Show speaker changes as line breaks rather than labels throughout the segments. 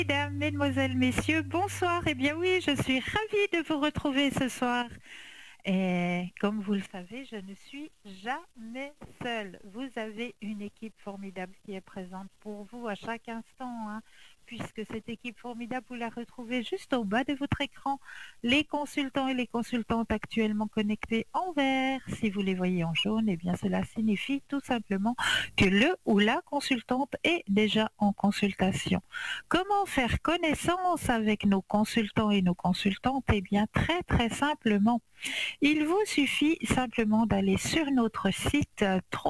Mesdames, mesdemoiselles, messieurs, bonsoir. Eh bien oui, je suis ravie de vous retrouver ce soir. Et comme vous le savez, je ne suis jamais seule. Vous avez une équipe formidable qui est présente pour vous à chaque instant, hein, puisque cette équipe formidable, vous la retrouvez juste au bas de votre écran. Les consultants et les consultantes actuellement connectés en vert, si vous les voyez en jaune, eh bien cela signifie tout simplement que le ou la consultante est déjà en consultation. Comment faire connaissance avec nos consultants et nos consultantes? Eh bien très très simplement. Il vous suffit simplement d'aller sur notre site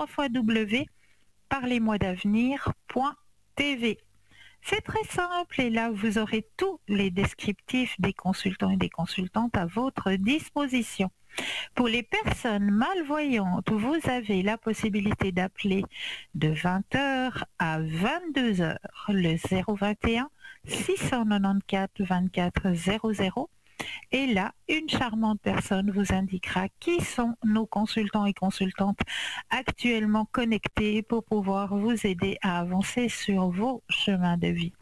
www.parlez-moi-d'avenir.tv. C'est très simple et là vous aurez tous les descriptifs des consultants et des consultantes à votre disposition. Pour les personnes malvoyantes, vous avez la possibilité d'appeler de 20h à 22h le 021 694 24 00. Et là, une charmante personne vous indiquera qui sont nos consultants et consultantes actuellement connectés pour pouvoir vous aider à avancer sur vos chemins de vie.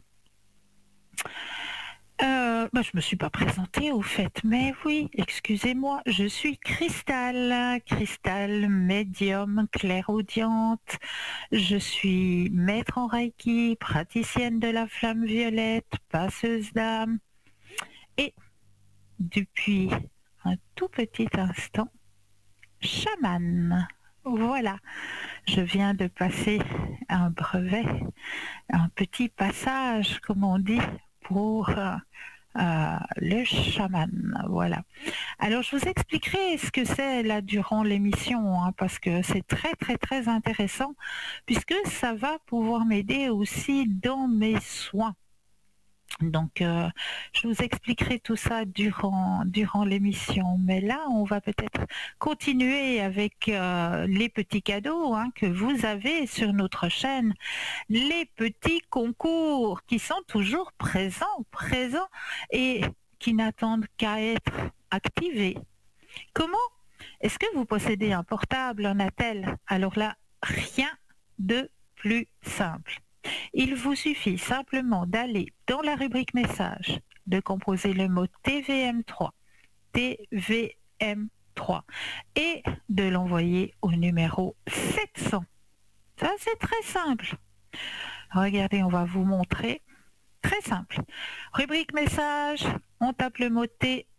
Je me suis pas présentée au fait, mais oui, excusez-moi, je suis Cristal, médium, clairaudiente. Je suis maître en Reiki, praticienne de la flamme violette, passeuse d'âme et depuis un tout petit instant, chamane. Voilà, je viens de passer un brevet, un petit passage, comme on dit, pour le chaman. Voilà. Alors, je vous expliquerai ce que c'est là durant l'émission, hein, parce que c'est très, très, très intéressant, puisque ça va pouvoir m'aider aussi dans mes soins. Donc, je vous expliquerai tout ça durant l'émission. Mais là, on va peut-être continuer avec les petits cadeaux, hein, que vous avez sur notre chaîne. Les petits concours qui sont toujours présents et qui n'attendent qu'à être activés. Comment? Est-ce que vous possédez un portable, un attel? Alors là, rien de plus simple. Il vous suffit simplement d'aller dans la rubrique message, de composer le mot TVM3, TVM3, et de l'envoyer au numéro 700. Ça, c'est très simple. Regardez, on va vous montrer. Très simple. Rubrique message, on tape le mot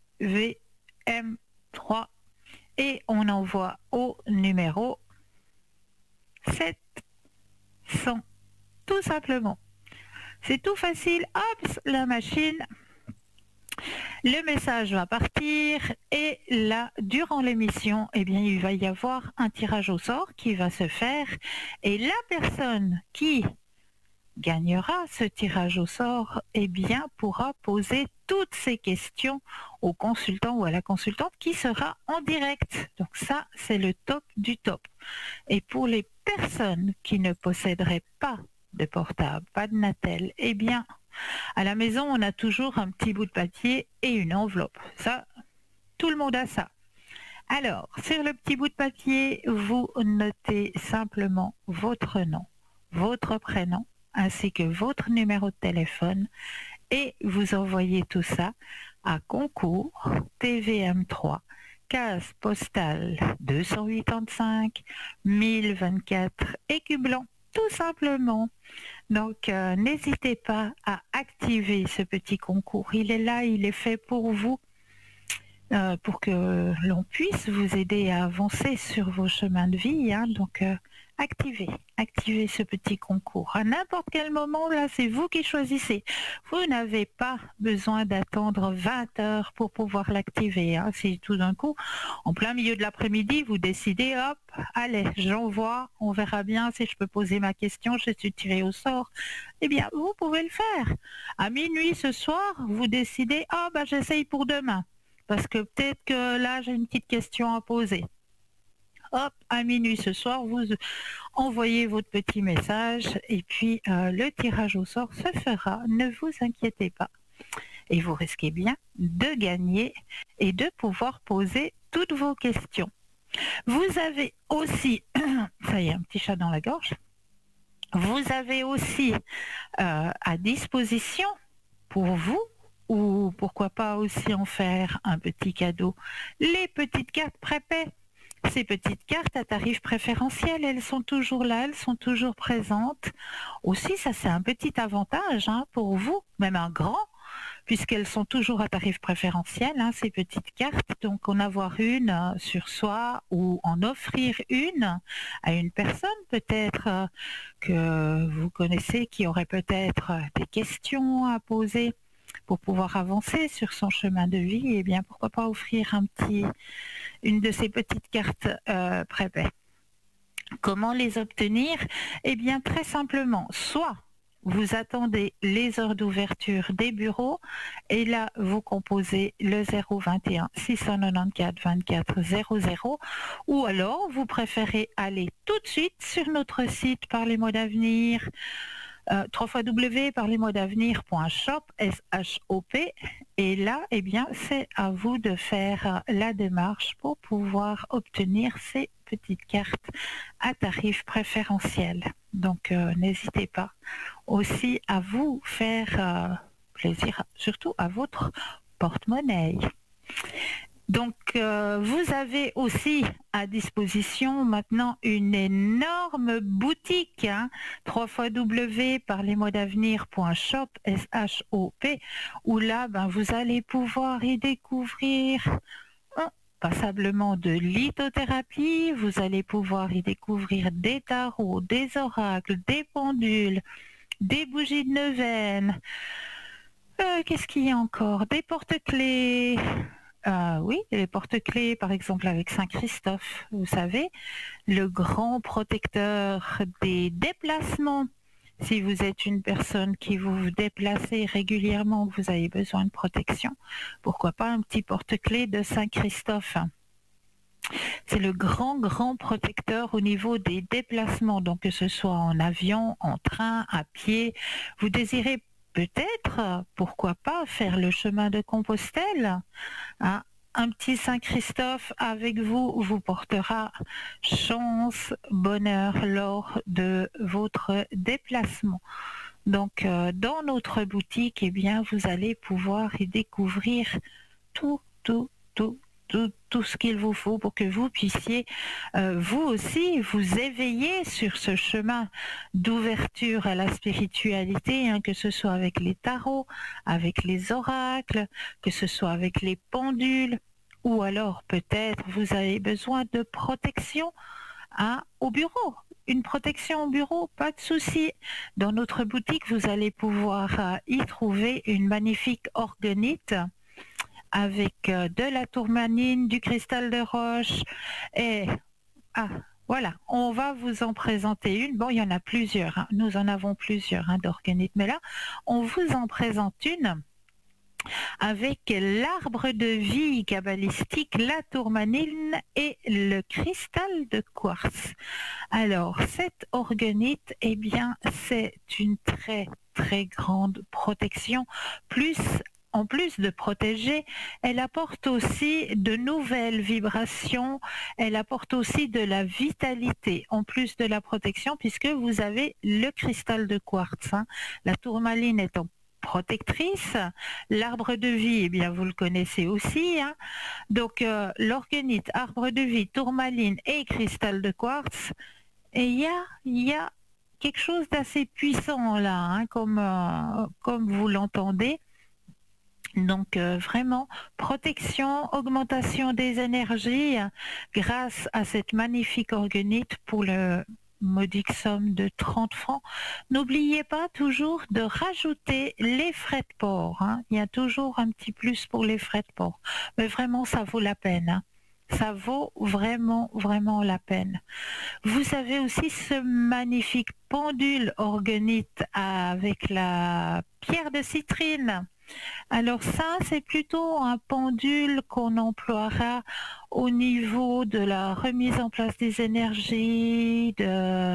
TVM3 et on envoie au numéro 700. Tout simplement. C'est tout facile. Hop, la machine. Le message va partir et là, durant l'émission, eh bien, il va y avoir un tirage au sort qui va se faire et la personne qui gagnera ce tirage au sort, eh bien, pourra poser toutes ces questions au consultant ou à la consultante qui sera en direct. Donc ça, c'est le top du top. Et pour les personnes qui ne posséderaient pas de portable, pas de Natel, eh bien, à la maison, on a toujours un petit bout de papier et une enveloppe. Ça, tout le monde a ça. Alors, sur le petit bout de papier, vous notez simplement votre nom, votre prénom, ainsi que votre numéro de téléphone, et vous envoyez tout ça à concours TVM3, case postale 285 1024 Écublanc, tout simplement. Donc, n'hésitez pas à activer ce petit concours. Il est là, il est fait pour vous, pour que l'on puisse vous aider à avancer sur vos chemins de vie. Hein. Donc, activez ce petit concours. À n'importe quel moment, là, c'est vous qui choisissez. Vous n'avez pas besoin d'attendre 20 heures pour pouvoir l'activer. Hein. Si tout d'un coup, en plein milieu de l'après-midi, vous décidez, hop, allez, j'envoie, on verra bien si je peux poser ma question, je suis tiré au sort. Eh bien, vous pouvez le faire. À minuit ce soir, vous décidez, j'essaye pour demain. Parce que peut-être que là, j'ai une petite question à poser. Hop, à minuit ce soir, vous envoyez votre petit message et puis le tirage au sort se fera. Ne vous inquiétez pas. Et vous risquez bien de gagner et de pouvoir poser toutes vos questions. Vous avez aussi, ça y est, un petit chat dans la gorge. Vous avez aussi à disposition pour vous, ou pourquoi pas aussi en faire un petit cadeau. Les petites cartes prépaies. Ces petites cartes à tarif préférentiel, elles sont toujours là, elles sont toujours présentes. Aussi, ça c'est un petit avantage pour vous, même un grand, puisqu'elles sont toujours à tarif préférentiel, ces petites cartes. Donc en avoir une sur soi ou en offrir une à une personne peut-être que vous connaissez qui aurait peut-être des questions à poser pour pouvoir avancer sur son chemin de vie, eh bien pourquoi pas offrir une de ces petites cartes prépaies. Comment les obtenir? Eh bien très simplement, soit vous attendez les heures d'ouverture des bureaux et là vous composez le 021 694 24 00, ou alors vous préférez aller tout de suite sur notre site Par les mots d'avenir, www.parlesmotsdavenir.shop, S-H-O-P, et là, eh bien, c'est à vous de faire la démarche pour pouvoir obtenir ces petites cartes à tarif préférentiel. Donc, n'hésitez pas aussi à vous faire plaisir, surtout à votre porte-monnaie. Donc, vous avez aussi à disposition maintenant une énorme boutique, www.parlesmotsdavenir.shop, S-H-O-P, où là, vous allez pouvoir y découvrir passablement de lithothérapie, vous allez pouvoir y découvrir des tarots, des oracles, des pendules, des bougies de neuvaine, qu'est-ce qu'il y a encore? Des porte-clés. Oui, les porte-clés, par exemple, avec Saint-Christophe, vous savez, le grand protecteur des déplacements. Si vous êtes une personne qui vous déplacez régulièrement, que vous avez besoin de protection, pourquoi pas un petit porte-clés de Saint-Christophe? C'est le grand protecteur au niveau des déplacements, donc que ce soit en avion, en train, à pied. Vous désirez peut-être, pourquoi pas, faire le chemin de Compostelle, un petit Saint-Christophe avec vous vous portera chance, bonheur lors de votre déplacement. Donc, dans notre boutique, eh bien, vous allez pouvoir y découvrir tout ce qu'il vous faut pour que vous puissiez vous aussi vous éveiller sur ce chemin d'ouverture à la spiritualité, que ce soit avec les tarots, avec les oracles, que ce soit avec les pendules, ou alors peut-être vous avez besoin de protection au bureau. Une protection au bureau, pas de souci. Dans notre boutique, vous allez pouvoir y trouver une magnifique orgonite avec de la tourmaline, du cristal de roche et voilà, on va vous en présenter une. Bon, il y en a plusieurs, nous en avons plusieurs d'organites, mais là, on vous en présente une avec l'arbre de vie kabbalistique, la tourmaline et le cristal de quartz. Alors, cette orgonite, eh bien, c'est une très grande protection, en plus de protéger, elle apporte aussi de nouvelles vibrations, elle apporte aussi de la vitalité, en plus de la protection, puisque vous avez le cristal de quartz. La tourmaline étant protectrice, l'arbre de vie, eh bien vous le connaissez aussi. Donc l'orgonite, arbre de vie, tourmaline et cristal de quartz, et il y a quelque chose d'assez puissant là, comme vous l'entendez. Donc vraiment, protection, augmentation des énergies grâce à cette magnifique orgonite pour le modique somme de 30 francs. N'oubliez pas toujours de rajouter les frais de port. Il y a toujours un petit plus pour les frais de port. Mais vraiment, ça vaut la peine. Ça vaut vraiment la peine. Vous avez aussi ce magnifique pendule orgonite avec la pierre de citrine. Alors ça, c'est plutôt un pendule qu'on emploiera au niveau de la remise en place des énergies, de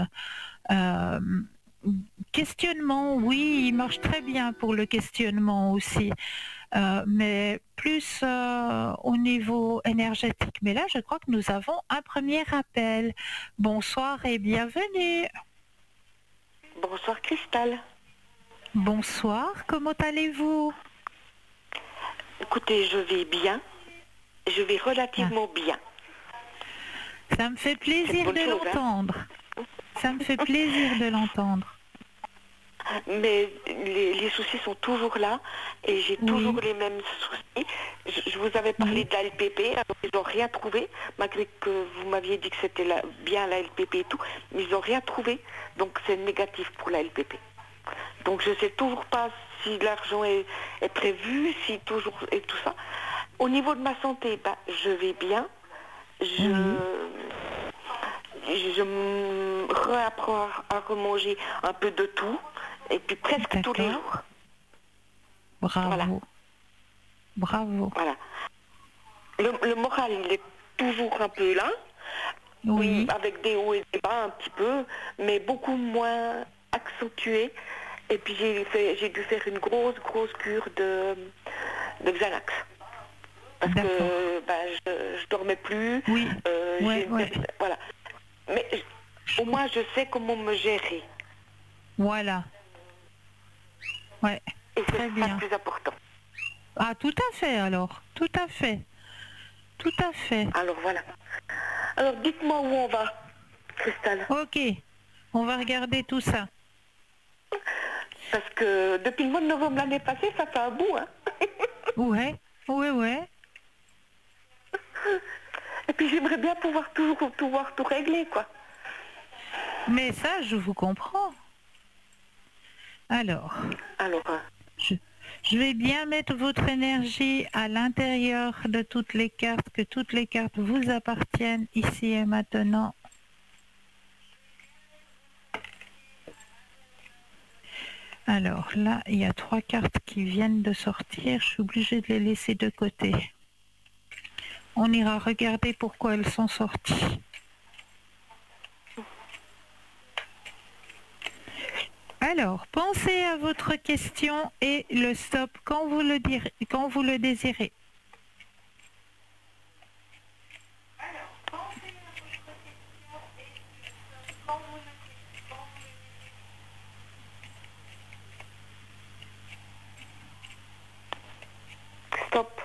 questionnement. Oui, il marche très bien pour le questionnement aussi, mais plus au niveau énergétique. Mais là, je crois que nous avons un premier appel. Bonsoir et bienvenue.
Bonsoir Cristal.
Bonsoir, comment allez-vous?
Écoutez, je vais bien. Je vais relativement bien.
Ça me fait
C'est
plaisir
une bonne
de
chose, hein.
l'entendre. Ça me fait plaisir de l'entendre.
Mais les soucis sont toujours là et j'ai toujours
Oui,
les mêmes soucis. Je vous avais parlé
oui,
de la LPP, alors ils n'ont rien trouvé, malgré que vous m'aviez dit que c'était bien la LPP et tout, mais ils n'ont rien trouvé, donc c'est négatif pour la LPP. Donc je ne sais toujours pas si l'argent est prévu, si toujours et tout ça. Au niveau de ma santé, ben, je vais bien.
oui,
Je me réapprends à remanger un peu de tout, et puis presque tous les
d'accord.
jours. Voilà,
Bravo, bravo.
voilà. Le moral, il est toujours un peu là,
Oui,
avec des hauts et des bas un petit peu, mais beaucoup moins accentué. Et puis j'ai dû faire une grosse cure de Xanax. Parce
d'accord.
que ben, je dormais plus,
Oui,
j'ai
ouais,
une
ouais.
voilà. Mais
Je
au
co-
moins je sais comment me gérer.
Voilà, ouais.
Et c'est
Très
ça le
bien.
plus important.
Ah, tout à fait alors. Tout à fait. Tout à fait.
Alors voilà. Alors dites-moi où on va, Cristal.
Ok, on va regarder tout ça.
Parce que depuis le mois de novembre l'année passée, ça fait un bout, hein.
Ouais, ouais, ouais.
Et puis j'aimerais bien pouvoir tout régler, quoi.
Mais ça, je vous comprends. Alors,
Alors,
je, je vais bien mettre votre énergie à l'intérieur de toutes les cartes, que toutes les cartes vous appartiennent ici et maintenant. Alors là, il y a 3 cartes qui viennent de sortir. Je suis obligée de les laisser de côté. On ira regarder pourquoi elles sont sorties. Alors, pensez à votre question et le stop quand vous le désirez.
stop.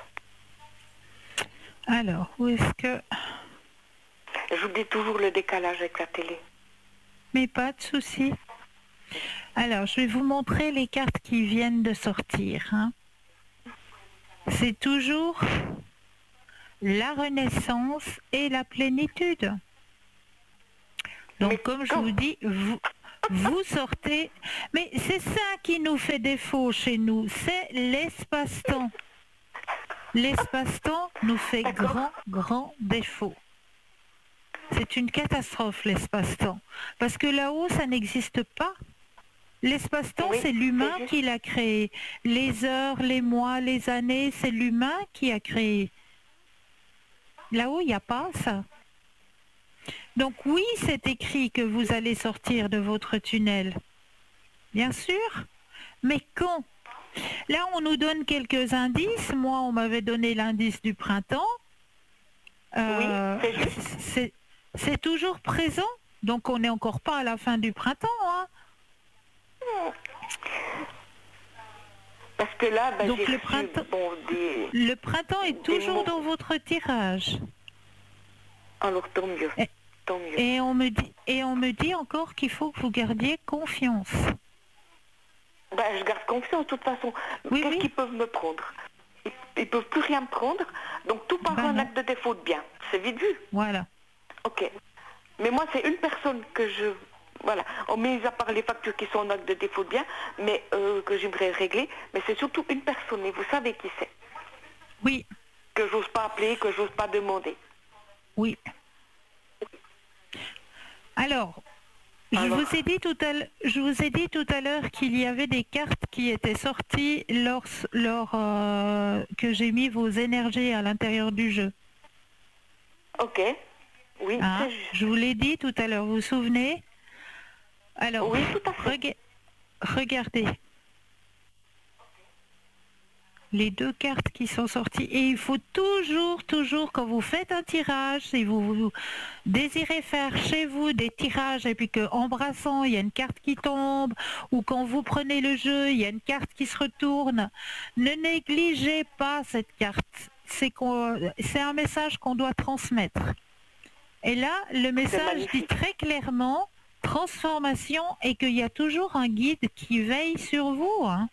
Alors, où est-ce que...
J'oublie toujours le décalage avec la télé.
Mais pas de souci. Alors, je vais vous montrer les cartes qui viennent de sortir, hein. C'est toujours la renaissance et la plénitude.
Mais
Donc, comme je
quand
vous dis, vous sortez... Mais c'est ça qui nous fait défaut chez nous, c'est l'espace-temps. L'espace-temps nous fait
D'accord.
grand défaut. C'est une catastrophe, l'espace-temps. Parce que là-haut, ça n'existe pas. L'espace-temps,
Oui,
c'est
c'est
l'humain
juste.
qui l'a créé. Les heures, les mois, les années, c'est l'humain qui a créé. Là-haut, il n'y a pas ça. Donc oui, c'est écrit que vous allez sortir de votre tunnel. Bien sûr. Mais quand? Là, on nous donne quelques indices. Moi, on m'avait donné l'indice du printemps.
Oui,
Euh,
c'est juste.
c'est toujours présent. Donc on n'est encore pas à la fin du printemps, hein.
Parce que là, ben, j'ai
Donc
reçu bon,
le printemps est
des
toujours
mots.
dans votre tirage.
Alors tant mieux.
Et,
Tant mieux.
et on me dit encore qu'il faut que vous gardiez confiance.
Ben, je garde confiance de toute façon.
Oui,
Qu'est-ce
oui.
qu'ils peuvent me prendre? Ils peuvent plus rien me prendre. Donc tout par
Ben
un
non.
acte de défaut de bien. C'est vite vu.
Voilà.
Ok. Mais moi, c'est une personne que je... Voilà. On mis à part les factures qui sont en acte de défaut de bien, mais que j'aimerais régler. Mais c'est surtout une personne. Et vous savez qui c'est.
Oui,
Que j'ose pas appeler, que j'ose pas demander.
oui. Alors,
Alors,
je vous ai dit tout à l'heure qu'il y avait des cartes qui étaient sorties que j'ai mis vos énergies à l'intérieur du jeu.
ok. Oui,
Hein,
c'est juste.
je vous l'ai dit tout à l'heure, vous vous souvenez? Alors,
Oui, tout à fait.
regardez. les 2 cartes qui sont sorties. Et il faut toujours, quand vous faites un tirage, si vous désirez faire chez vous des tirages et puis qu'en brassant, il y a une carte qui tombe, ou quand vous prenez le jeu, il y a une carte qui se retourne, ne négligez pas cette carte. C'est un message qu'on doit transmettre. Et là, le message dit très clairement transformation et qu'il y a toujours un guide qui veille sur vous. Hein.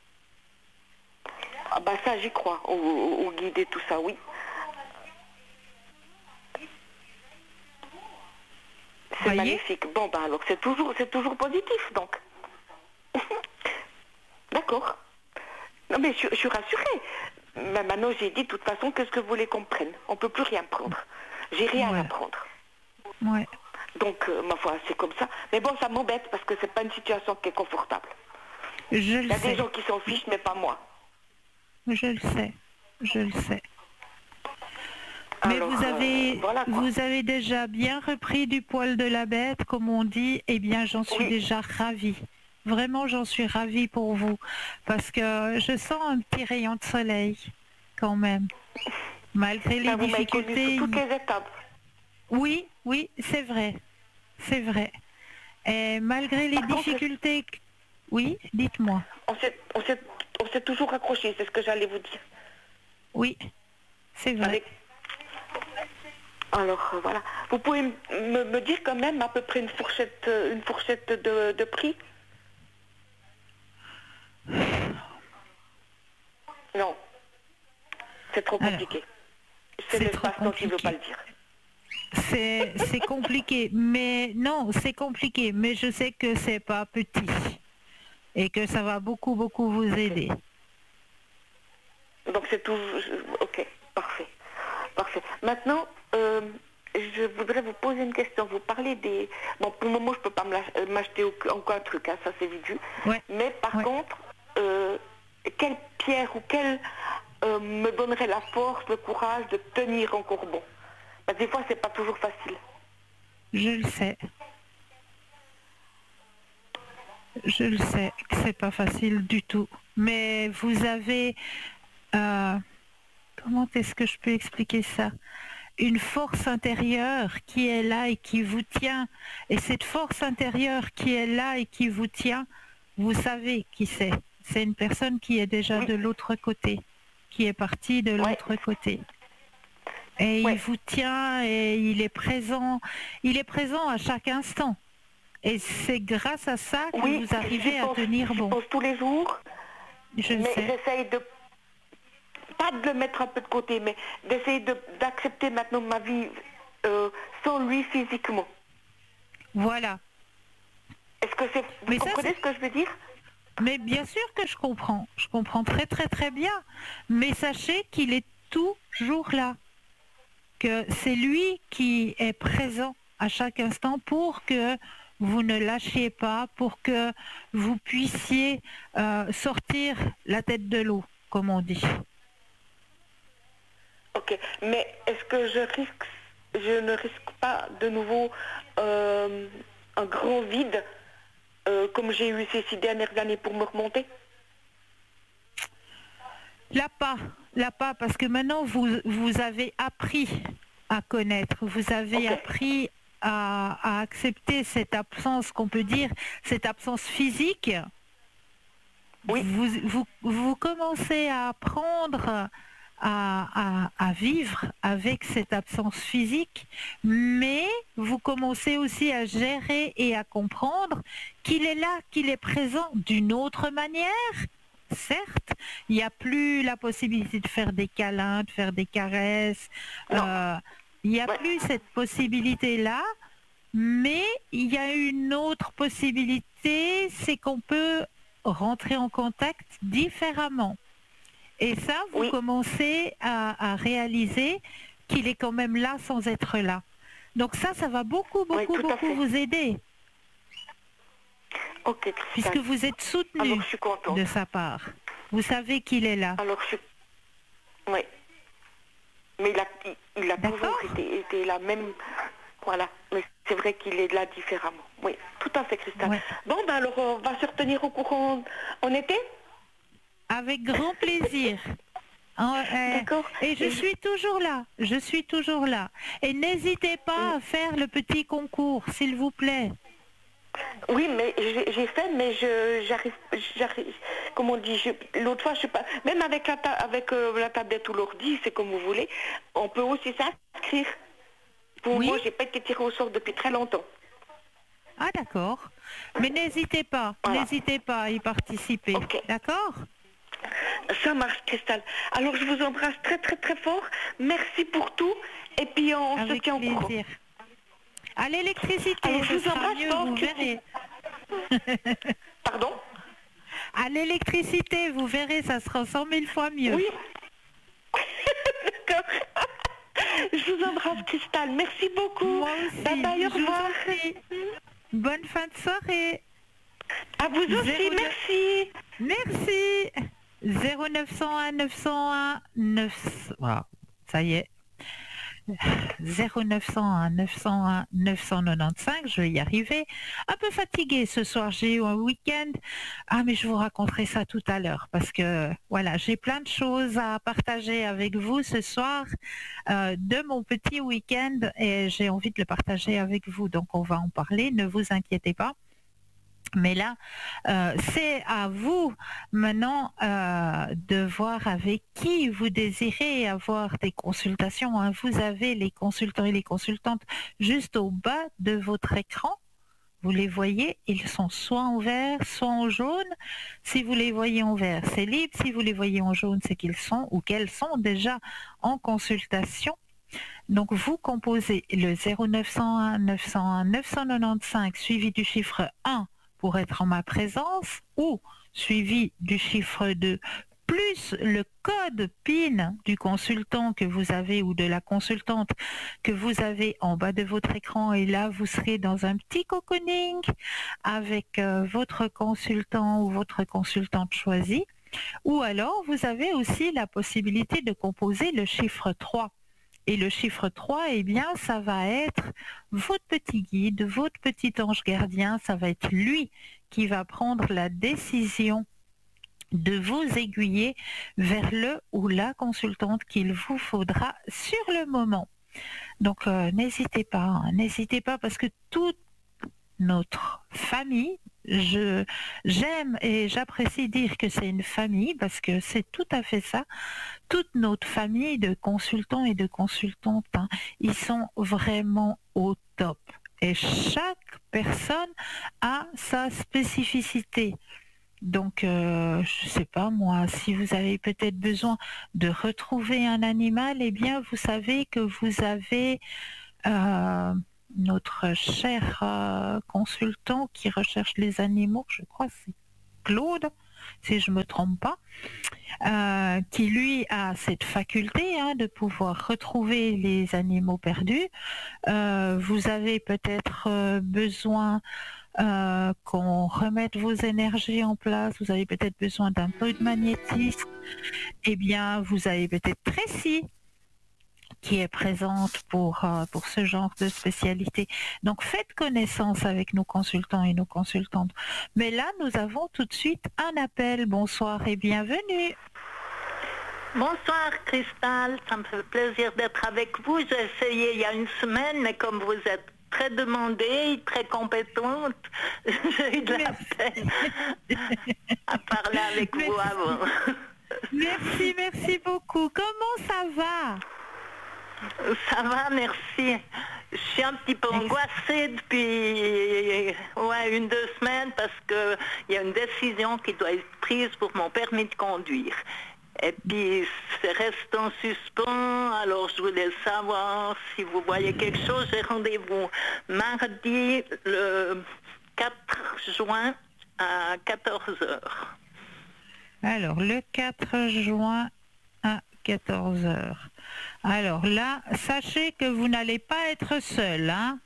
Ah bah ça j'y crois, au guide et tout ça, oui. C'est magnifique. Bon bah alors c'est toujours positif donc. D'accord. Non mais je suis rassurée. Mais maintenant j'ai dit de toute façon qu'est-ce que vous voulez qu'on prenne. On ne peut plus rien prendre. J'ai rien à prendre.
Ouais.
Donc ma foi c'est comme ça. Mais bon ça m'embête parce que c'est pas une situation qui est confortable.
Il y
a des gens qui s'en fichent mais pas moi.
Je le sais. Mais
alors,
vous avez déjà bien repris du poil de la bête, comme on dit. Eh bien, j'en suis déjà ravie. Vraiment, j'en suis ravie pour vous. Parce que je sens un petit rayon de soleil, quand même. Malgré les difficultés.
Sur toutes les étapes.
Oui, c'est vrai. Et malgré les difficultés... Oui, dites-moi.
On s'est toujours accroché, c'est ce que j'allais vous dire.
Oui, c'est vrai.
Alors voilà. Vous pouvez me dire quand même à peu près une fourchette de prix? Non. C'est trop compliqué. C'est l'espace dont il ne veut pas le dire.
C'est compliqué, mais non, c'est compliqué, mais je sais que c'est pas petit et que ça va beaucoup vous aider.
Donc c'est tout. Ok, parfait. Maintenant, je voudrais vous poser une question. Vous parlez des. Bon, pour le moment, je ne peux pas m'acheter encore un truc, hein, ça c'est vite vu.
Ouais.
Mais par contre, quelle pierre ou quelle me donnerait la force, le courage de tenir encore bon? Parce que des fois, c'est pas toujours facile.
Je le sais. Que c'est pas facile du tout. Mais vous avez... comment est-ce que je peux expliquer ça? Une force intérieure qui est là et qui vous tient. Et cette force intérieure qui est là et qui vous tient, vous savez qui c'est. C'est une personne qui est déjà de l'autre côté, qui est partie de l'autre côté. Et il vous tient et il est présent à chaque instant. Et c'est grâce à ça que vous arrivez à tenir bon.
Je pense tous les jours, mais j'essaye pas de le mettre un peu de côté, mais d'essayer d'accepter maintenant ma vie sans lui physiquement.
Voilà.
Est-ce que vous comprenez ce que je veux dire?
Mais bien sûr que je comprends très bien, mais sachez qu'il est toujours là, que c'est lui qui est présent à chaque instant pour que vous ne lâchiez pas, pour que vous puissiez sortir la tête de l'eau, comme on dit.
Ok, mais est-ce que je ne risque pas de nouveau un grand vide comme j'ai eu ces 6 dernières années pour me remonter?
Là pas, parce que maintenant vous avez appris à connaître, vous avez appris à accepter cette absence, qu'on peut dire, cette absence physique.
Oui.
Vous commencez à apprendre à vivre avec cette absence physique, mais vous commencez aussi à gérer et à comprendre qu'il est là, qu'il est présent d'une autre manière. Certes, il n'y a plus la possibilité de faire des câlins, de faire des caresses, il n'y a plus cette possibilité-là, mais il y a une autre possibilité, c'est qu'on peut rentrer en contact différemment. Et ça, vous commencez à réaliser qu'il est quand même là sans être là. Donc ça va beaucoup vous aider.
Ok,
puisque vous êtes soutenu de sa part. Vous savez qu'il est là.
Alors, oui. Mais il a toujours été là, même... Voilà. Mais c'est vrai qu'il est là différemment. Oui, tout à fait, Christelle. Ouais. Bon, alors, on va se retenir au courant en été?
Avec grand plaisir.
D'accord.
Et je suis toujours là. Je suis toujours là. Et n'hésitez pas à faire le petit concours, s'il vous plaît.
Oui, mais j'ai fait, mais j'arrive, comme on dit, l'autre fois, je sais pas, même avec la tablette ou l'ordi, c'est comme vous voulez, on peut aussi s'inscrire. Pour
Oui.
moi, j'ai pas été tirée au sort depuis très longtemps.
Ah d'accord. Mais n'hésitez pas,
Voilà.
n'hésitez pas à y participer.
Ok.
D'accord?
Ça marche, Cristal. Alors, je vous embrasse très, très, très fort. Merci pour tout. Et puis, on se
Avec
tient au courant.
plaisir. À l'électricité,
Alors,
ce
je vous
sera
embrasse
mieux,
fort,
vous
Christine.
verrez.
Pardon?
À l'électricité, vous verrez, ça sera 100 000 fois mieux.
Oui. D'accord. Je vous embrasse, Cristal. Merci beaucoup.
Moi aussi.
Bye bye, au
Je vous
revoir.
en prie. Bonne fin de soirée.
À vous aussi,
09.
merci.
Merci. 0901 901 9... Wow, ça y est. 0901 901 995, je vais y arriver. Un peu fatiguée ce soir, j'ai eu un week-end. Ah, mais je vous raconterai ça tout à l'heure parce que voilà, j'ai plein de choses à partager avec vous ce soir de mon petit week-end et j'ai envie de le partager avec vous. Donc on va en parler, ne vous inquiétez pas. Mais là, c'est à vous maintenant de voir avec qui vous désirez avoir des consultations. Hein. Vous avez les consultants et les consultantes juste au bas de votre écran. Vous les voyez, ils sont soit en vert, soit en jaune. Si vous les voyez en vert, c'est libre. Si vous les voyez en jaune, c'est qu'ils sont ou qu'elles sont déjà en consultation. Donc vous composez le 0901 901 995 suivi du chiffre 1 pour être en ma présence ou suivi du chiffre 2 plus le code PIN du consultant que vous avez ou de la consultante que vous avez en bas de votre écran et là vous serez dans un petit cocooning avec votre consultant ou votre consultante choisie ou alors vous avez aussi la possibilité de composer le chiffre 3. Et le chiffre 3, eh bien, ça va être votre petit guide, votre petit ange gardien, ça va être lui qui va prendre la décision de vous aiguiller vers le ou la consultante qu'il vous faudra sur le moment. Donc, n'hésitez pas parce que toute notre famille, j'aime et j'apprécie dire que c'est une famille parce que c'est tout à fait ça. Toute notre famille de consultants et de consultantes, hein, ils sont vraiment au top. Et chaque personne a sa spécificité. Donc, je ne sais pas moi, si vous avez peut-être besoin de retrouver un animal, eh bien, vous savez que vous avez notre cher consultant qui recherche les animaux, je crois que c'est Claude, si je ne me trompe pas, qui lui a cette faculté de pouvoir retrouver les animaux perdus. Vous avez peut-être besoin qu'on remette vos énergies en place, vous avez peut-être besoin d'un peu de magnétisme, eh bien vous avez peut-être Tracy qui est présente pour ce genre de spécialité. Donc faites connaissance avec nos consultants et nos consultantes. Mais là, nous avons tout de suite un appel. Bonsoir et bienvenue.
Bonsoir Cristal, ça me fait plaisir d'être avec vous. J'ai essayé il y a une semaine, mais comme vous êtes très demandée, très compétente, j'ai eu de la peine à parler avec vous avant.
Merci beaucoup. Comment ça va?
Ça va, merci. Je suis un petit peu angoissée depuis 1-2 semaines parce qu'il y a une décision qui doit être prise pour mon permis de conduire. Et puis, c'est resté en suspens, alors je voulais savoir si vous voyez quelque chose. J'ai rendez-vous mardi, le 4 juin, à 14h.
Alors, le 4 juin à 14h. Alors là, sachez que vous n'allez pas être seul, hein?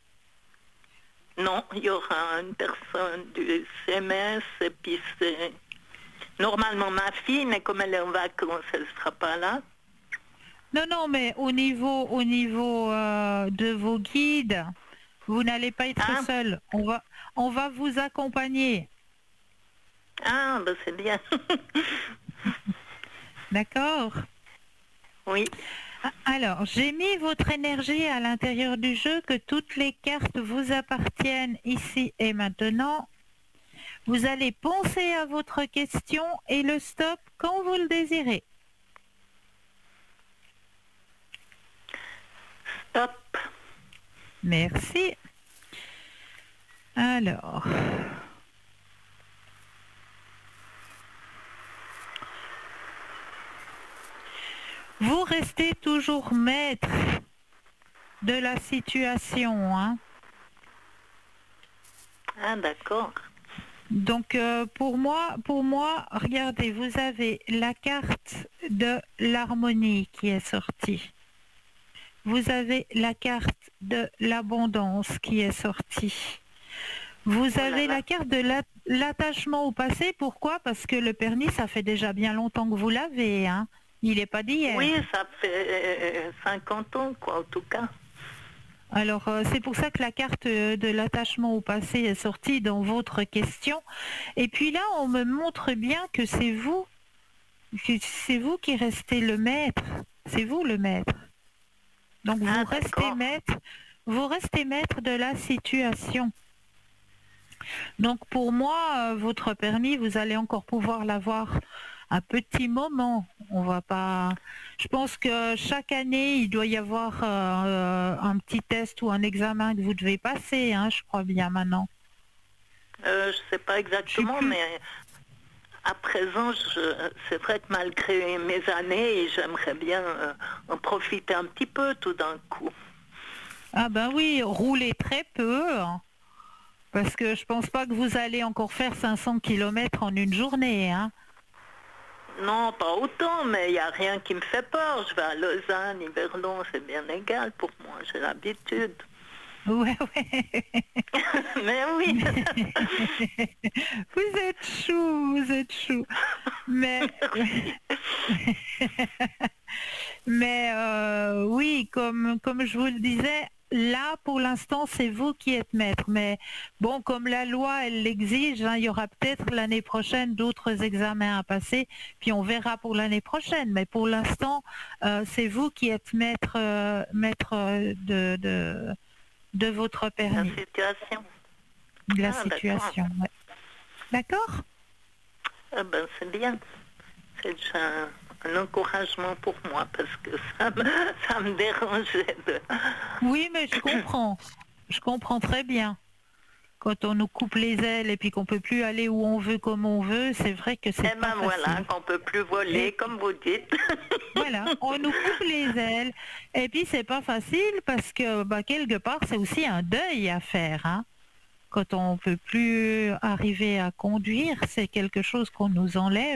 Non, il y aura une personne du CMS, et puis c'est... Normalement ma fille, mais comme elle est en vacances, elle ne sera pas là.
Non, mais au niveau de vos guides, vous n'allez pas être seul. On va vous accompagner.
Ah, ben c'est bien.
D'accord?
Oui.
Alors, j'ai mis votre énergie à l'intérieur du jeu, que toutes les cartes vous appartiennent ici et maintenant. Vous allez penser à votre question et le stop quand vous le désirez.
Stop.
Merci. Alors, vous restez toujours maître de la situation, hein.
Ah, d'accord.
Donc pour moi, regardez, vous avez la carte de l'harmonie qui est sortie. Vous avez la carte de l'abondance qui est sortie. Vous avez la carte de l'attachement au passé. Pourquoi? Parce que le permis, ça fait déjà bien longtemps que vous l'avez, hein. Il n'est pas d'hier.
Oui, ça fait 50 ans, quoi, en tout cas.
Alors, c'est pour ça que la carte de l'attachement au passé est sortie dans votre question. Et puis là, on me montre bien que c'est vous qui restez le maître. C'est vous le maître. Donc, vous restez maître de la situation. Donc, pour moi, votre permis, vous allez encore pouvoir l'avoir un petit moment. On va pas. Je pense que chaque année, il doit y avoir un petit test ou un examen que vous devez passer, hein, je crois bien maintenant.
Je sais pas exactement, mais à présent, c'est vrai que malgré mes années, j'aimerais bien en profiter un petit peu tout d'un coup.
Ah ben oui, roulez très peu, hein, parce que je pense pas que vous allez encore faire 500 km en une journée, hein.
Non, pas autant, mais il n'y a rien qui me fait peur. Je vais à Lausanne, Yverlon, c'est bien égal pour moi, j'ai l'habitude.
Ouais.
Mais oui.
Vous êtes chou. Mais, oui, comme je vous le disais, là, pour l'instant, c'est vous qui êtes maître. Mais bon, comme la loi, elle l'exige, hein, il y aura peut-être l'année prochaine d'autres examens à passer, puis on verra pour l'année prochaine. Mais pour l'instant, c'est vous qui êtes maître de votre permis.
La situation.
De la situation, ouais. D'accord?
Ah ben, c'est bien. C'est déjà un encouragement pour moi parce que ça me dérangeait de...
Oui, mais je comprends. Je comprends très bien. Quand on nous coupe les ailes et puis qu'on peut plus aller où on veut comme on veut, c'est vrai que c'est pas facile.
Voilà, qu'on peut plus voler, comme vous dites.
Voilà, on nous coupe les ailes. Et puis c'est pas facile parce que quelque part c'est aussi un deuil à faire, hein. Quand on peut plus arriver à conduire, c'est quelque chose qu'on nous enlève.